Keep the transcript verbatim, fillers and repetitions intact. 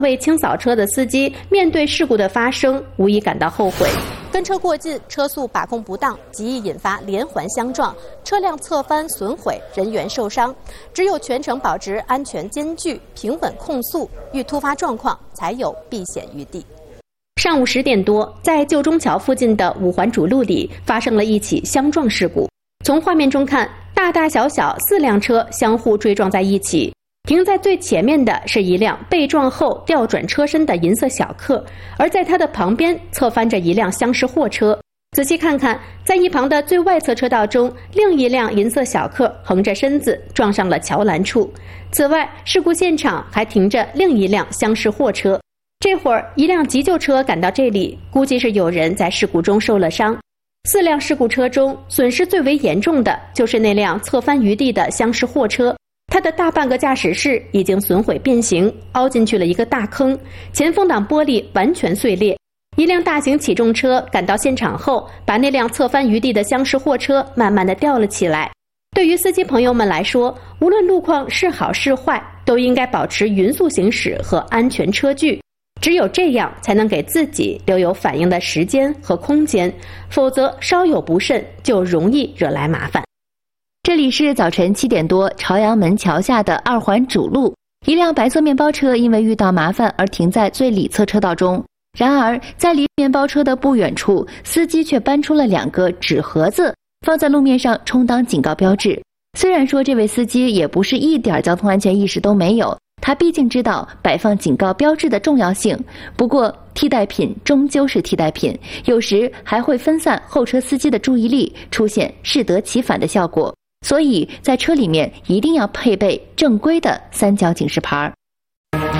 为清扫车的司机面对事故的发生，无疑感到后悔。 跟车过近，车速把控不当，极易引发连环相撞，车辆侧翻损毁，人员受伤。只有全程保持安全间距，平稳控速，遇突发状况才有避险余地。 上午十点多，在旧中桥附近的五环主路里发生了一起相撞事故。从画面中看，大大小小四辆车相互追撞在一起。停在最前面的是一辆被撞后调转车身的银色小客，而在它的旁边侧翻着一辆厢式货车。仔细看看，在一旁的最外侧车道中，另一辆银色小客横着身子撞上了桥栏处。此外，事故现场还停着另一辆厢式货车。这会儿，一辆急救车赶到这里，估计是有人在事故中受了伤。四辆事故车中，损失最为严重的就是那辆侧翻于地的厢式货车。它的大半个驾驶室已经损毁变形，凹进去了一个大坑，前风挡玻璃完全碎裂。一辆大型起重车赶到现场后，把那辆侧翻于地的厢式货车慢慢地吊了起来。对于司机朋友们来说，无论路况是好是坏，都应该保持匀速行驶和安全车距。只有这样才能给自己留有反应的时间和空间，否则稍有不慎就容易惹来麻烦。 这里是早晨七点多，朝阳门桥下的二环主路，一辆白色面包车因为遇到麻烦而停在最里侧车道中。然而，在离面包车的不远处，司机却搬出了两个纸盒子，放在路面上充当警告标志。虽然说这位司机也不是一点交通安全意识都没有，他毕竟知道摆放警告标志的重要性，不过替代品终究是替代品，有时还会分散后车司机的注意力，出现适得其反的效果。所以在车里面一定要配备正规的三角警示牌。